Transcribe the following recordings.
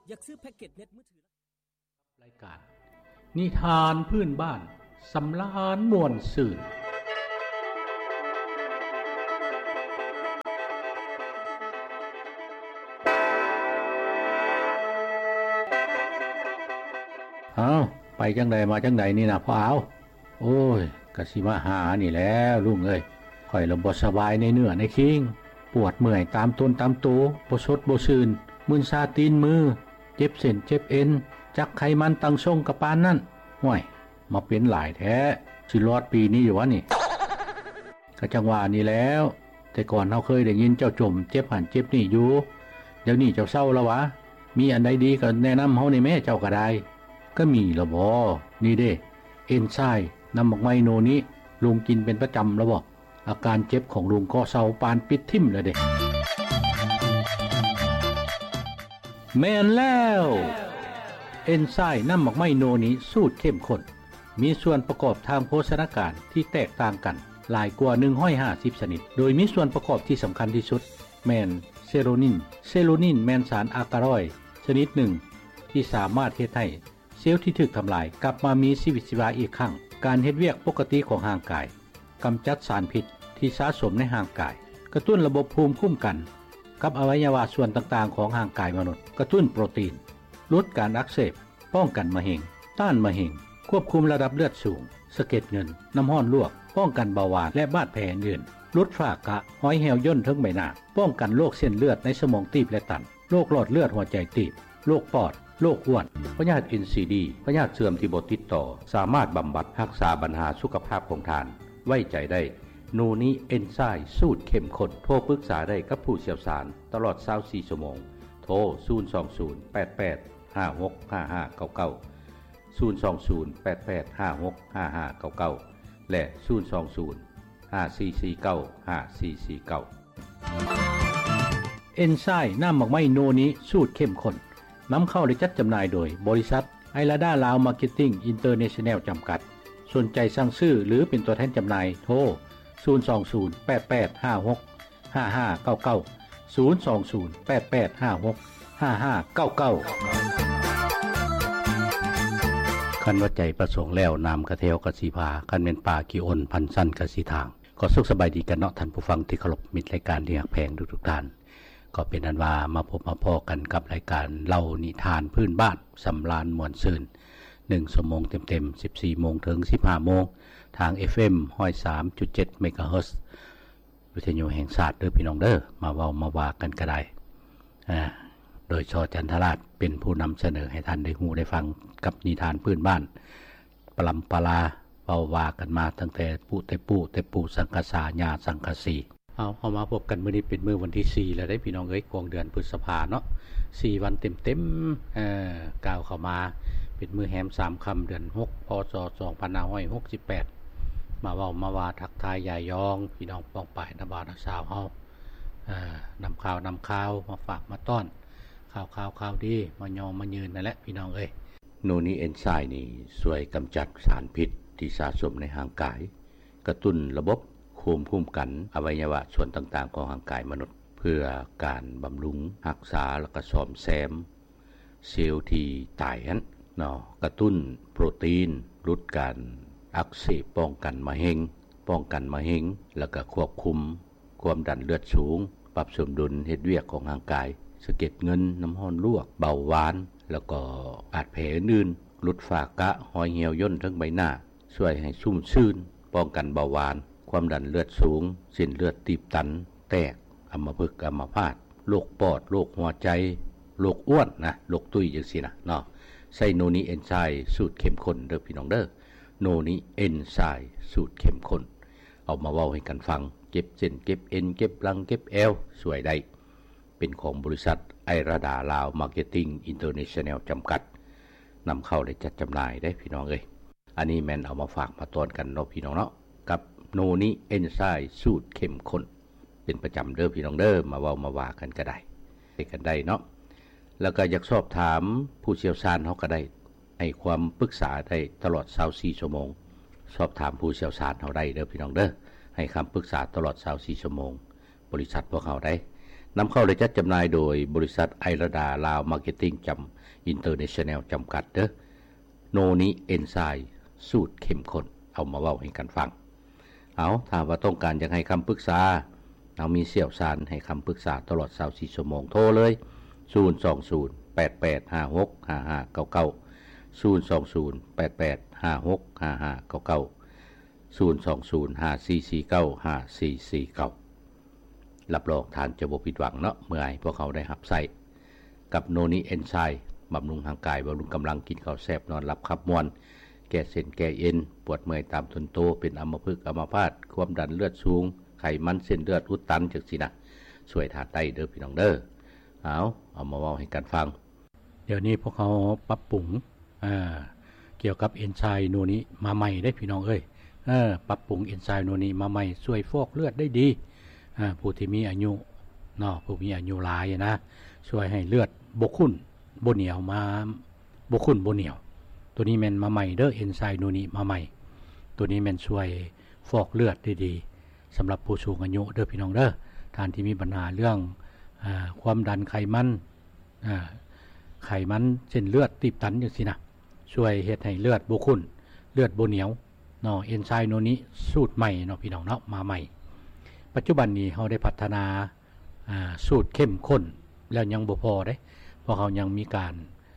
อยากซื้อแพ็กเกจเน็ตมือถือรายการนิทานพื้นบ้านสำราญม่วนซื่นไปจังใดมาจังใดนี่นะพ่อเอาโอ้ยกะสิมาหานี่แล้วลุงเอ้ยข่อยละบ่สบายในเนื้อในคิงปวดเมื่อยตามต้นตามตัวบ่สดบ่ซื่นมึนซาตีนมือเจ็บเส้นเจ็บเอ็นจักไขมันตั้งทรงกะปานนั่นห่วยมาเป็นหลายแท้สิรอดปีนี้อยู่วะนี่ก็จังว่านี่แล้วแต่ก่อนเฮาเคยได้ยินเจ้าจมเจ็บหันเจ็บนี่อยู่เดี๋ยวนี้เจ้าเศร้าแล้ววะมีอันใดดีก็แนะนำเฮาในแม่เจ้าก็ได้ก็มีละบ่นี่เด้เอนไซม์นำบักไมโนนี้ลุงกินเป็นประจำแล้วบ่อาการเจ็บของลุงก็เศร้าปานปิดทิ่มเลยเด้แม่นแล้วเอนไซม์นำบักไมโนนี้สูตรเข้มข้นมีส่วนประกอบทางโภชนาการที่แตกต่างกันหลายกว่า150ชนิดโดยมีส่วนประกอบที่สำคัญที่สุดแม่นเซโรนินแม่นสารอะกาลอยชนิดหนึ่งที่สามารถเฮ็ดให้เซลล์ที่ถูกทำลายกลับมามีชีวิตชีวาอีกครั้งการเฮ็ดเวียกปกติของร่างกายกำจัดสารพิษที่สะสมในร่างกายกระตุ้นระบบภูมิคุ้มกันกับอวัยวะส่วนต่างๆของร่างกายมนุษย์กระตุ้นโปรตีนลดการอักเสบป้องกันมะเร็งต้านมะเร็งควบคุมระดับเลือดสูงสะเก็ดเงินน้ำร้อนลวกป้องกันเบาหวานและบาดแผลอื่นลดฝ้ากระห้อยแหวย่นทั้งใบหน้าป้องกันโรคเส้นเลือดในสมองตีบและตันโรคหลอดเลือดหัวใจตีบโรคปอดโรคอ้วนพยาธิ NCD พยาธิเสื่อมที่บ่ติดต่อสามารถบำบัดรักษาปัญหาสุขภาพของท่านไว้ใจได้โนนี้เอนไซม์สูตรเข้มข้นโทรปรึกษาได้กับผู้เชี่ยวชาญตลอด24ชั่วโมงโทร02088565599 และ02054495449เอนไซม์น้ำหมักไม้โนนี้สูตรเข้มข้นนำเข้าและจัดจำหน่ายโดยบริษัทไอราดาลาวมาร์เก็ตติ้งอินเตอร์เนชั่นแนลจำกัดสนใจสั่งซื้อหรือเป็นตัวแทนจำหน่ายโทร02088565599 คันว่าใจประสงค์แล้วนำกระเทวกสิภาคันเป็นป่ากิโอนพันสั้นกสิทางก็สุขสบายดีกันเนาะท่านผู้ฟังที่เคารพมิตรรายการที่รักแพงทุกท่านก็เป็นอันว่ามาพบมาพอกันกับรายการเล่านิทานพื้นบ้านสำราญม่วนซื่น1 ชั่วโมงเต็มๆ 14 โมงถึง 15 โมงทาง FM 103.7 เมกะเฮิรตซ์วิทยุแห่งชาติเด้อพี่น้องเด้อมาเว้ามาว่ากันก็ได้โดยช.จันทราชเป็นผู้นำเสนอให้ท่านได้ฮู้ได้ฟังกับนิทานพื้นบ้านปลำปลาเว้าว่ากันมาตั้งแต่ปู่สังกษาญาสังกสีเอามาพบกันมื้อนี้เป็นมื้อวันที่4แล้วได้พี่น้องเอ้ยของเดือนพฤษภาเนาะ4วันเต็มๆก้าวเข้ามาเป็นมื้อแฮม3ค่ำเดือน6พศ2568มาเว้ามาว่าทักทายยายยองพี่น้องป้องปายนะบ่าวนะสาวเฮานำข่าวมาฝากมาต้อนข่าวดีมายองมายืนนั่นแหละพี่น้องเอ้ยโนนี้เอนไซม์นี่ช่วยกำจัดสารพิษที่สะสมในร่างกายกระตุ้นระบบภูมิคุ้มกันอวัยวะส่วนต่างๆของร่างกายมนุษย์เพื่อการบำรุงรักษาและก็ซ่อมแซมเซลล์ที่ตายนั้นเนาะกระตุ้นโปรตีนลดการอักเสบป้องกันมะเร็งแล้วก็ควบคุมความดันเลือดสูงปรับสมดุลเฮ็ดเวียกของร่างกายสะเก็ดเงินน้ำร้อนลวกเบาหวานแล้วก็บาดแผลอื่นลดฝ้ากระห้อยเหี่ยวย่นทั้งใบหน้าช่วยให้ชุ่มชื่นป้องกันเบาหวานความดันเลือดสูงเส้นเลือดตีบตันแตกอัมพฤกษ์อัมพาตโรคปอดโรคหัวใจโรคอ้วนนะโรคตุ้ยจังซี่นะเนาะใส่โนนี้เอนไซม์สูตรเข้มข้นเด้อพี่น้องเด้อโนนี้เอนไซม์สูตรเข้มข้นเอามาเว้าให้กันฟังเก็บเส้นเก็บเอ็นเก็บหลังเก็บแอวสวยได้เป็นของบริษัทไอราดาลาวมาร์เก็ตติ้งอินเตอร์เนชั่นแนลจำกัดนำเข้าและจัดจำหน่ายได้พี่น้องเอ้ยอันนี้แม่นเอามาฝากมาต้อนกันเนาะพี่น้องเนาะกับโนนี้เอนไซม์สูตรเข้มข้นเป็นประจำเด้อพี่น้องเด้อมาเว้ามาว่ากันก็ได้เนาะแล้วก็อยากสอบถามผู้เชี่ยวชาญเฮาก็ได้ให้ความปรึกษาได้ตลอด24ชั่วโมงสอบถามผู้เชี่ยวชาญเฮาได้เด้อพี่น้องเด้อให้คำปรึกษาตลอด24ชั่วโมงบริษัทพวกเฮาได้นำเข้าและจัดจำหน่ายโดยบริษัทไอราดาลาวมาร์เก็ตติ้งอินเตอร์เนชั่นแนลจำกัดเด้อโนนิเอนไซม์สูตรเข้มข้นเอามาเว้าให้กันฟังเอาถ้าว่าต้องการอยากให้คำปรึกษาเอามีเสี่ยวสารให้คำปรึกษาตลอด24ชั่วโมงโทรเลย02088565599 รับรองทานจะบ่ผิดหวังเนาะเมื่อให้พวกเขาได้รับใช้กับโนนิเอนไซม์บำรุงร่างกายบำรุงกำลังกินข้าวแซ่บนอนหลับขับม่วนแก้เส้นแก้เอ็นปวดเมื่อยตามทนโตเป็นอัมพฤกษ์อัมพาตความดันเลือดสูงไขมันเส้นเลือดอุดตันจังซี่นะช่วยทานได้เด้อพี่น้องเด้อเอามาเว้าให้กันฟังเดี๋ยวนี้พวกเขาปรับปรุงเกี่ยวกับเอนไซม์โนนิมาใหม่ได้พี่น้องเอ้ยปรับปรุงเอนไซม์โนนิมาใหม่ช่วยฟอกเลือดได้ดีผู้ที่มีอายุเนาะผู้มีอายุหลายนะช่วยให้เลือดบ่ข้นบ่เหนียวมาบ่ข้นบ่เหนียวตัวนี้แม่นมาใหม่เด้อเอนไซม์โนนิมาใหม่ตัวนี้แม่นช่วยฟอกเลือดได้ดีสำหรับผู้สูงอายุเด้อพี่น้องเด้อท่านที่มีปัญหาเรื่องความดันไขมันเส้นเลือดตีบตันจังซี่นะช่วยเฮ็ดให้เลือดบ่ข้นเลือดบ่เหนียวเนาะเอนไซม์โนนิสูตรใหม่เนาะพี่น้องเนาะมาใหม่ปัจจุบันนี้เราได้พัฒนาสูตรเข้มข้นแล้วยังบ่พอเด้เพราะเขายังมีการ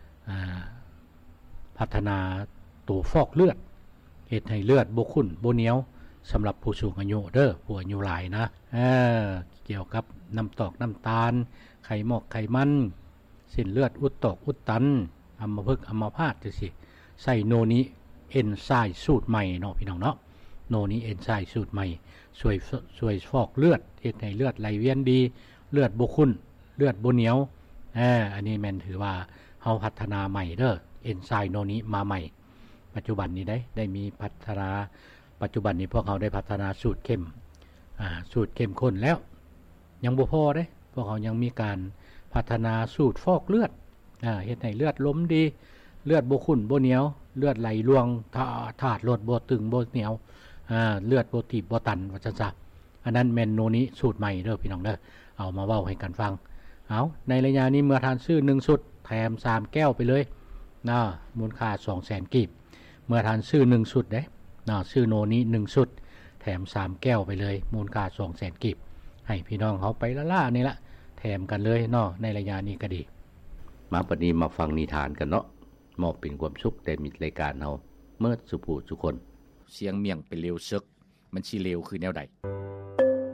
พัฒนาตัวฟอกเลือดเฮ็ดให้เลือดบ่ข้นบ่เหนียวสำหรับผู้สูงอายุเด้อผู้อายุหลายนะเกี่ยวกับน้ำตอกน้ำตาลไขมันเส้นเลือดอุดตอกอุดตันอัมพฤกษ์อัมพาตจังซี่ใส่โนนิเอนไซม์สูตรใหม่เนาะพี่น้องเนาะโนนิเอนไซม์สูตรใหม่ช่วยฟอกเลือดเฮ็ดให้เลือดไหลเวียนดีเลือดบ่ข้นเลือดบ่เหนียวอันนี้แม่นถือว่าเฮาพัฒนาใหม่เด้อเอนไซม์โนนิมาใหม่ปัจจุบันนี้ได้มีพัฒนาปัจจุบันนี้พวกเขาได้พัฒนาสูตรเข้มข้นแล้วยังบ่พอเด้พวกเขายังมีการพัฒนาสูตรฟอกเลือดเฮ็ดให้เลือดล้มดีเลือดบ่ข้นบ่เหนียวเลือดไหลลวงธาตุลดบ่ตึงบ่เหนียวเลือดบ่ตีบบ่ตันว่าซั่นซะอันนั้นแม่นโนนิสูตรใหม่เด้อพี่น้องเด้อเอามาเว้าให้กันฟังเอาในระยะนี้เมื่อทานซื้อ1ชุดแถม3แก้วไปเลยมูลค่า 200,000 กีบเมื่อทานซื้อ1ชุดเด้ซื้อโนนิ1ชุดแถม3แก้วไปเลยมูลค่า 200,000 กีบให้พี่น้องเขาไปละๆนี่ละแถมกันเลยในระยะนี้ก็ดีมาบัดนี้มาฟังนิทานกันเนาะมอบเป็นความสุขได้มีรายการเฮาเมื่อสุผู้ทุกคนเสียงเมี่ยงเป็นเลวซึกมันสิเลวคือแนวใด